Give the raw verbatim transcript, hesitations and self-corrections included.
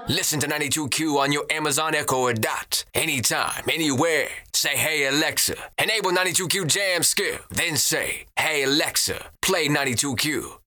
Listen to ninety-two Q on your Amazon Echo or Dot. Anytime, anywhere. Say, hey, Alexa, enable ninety-two Q Jam Skill. Then say, hey, Alexa, play ninety-two Q.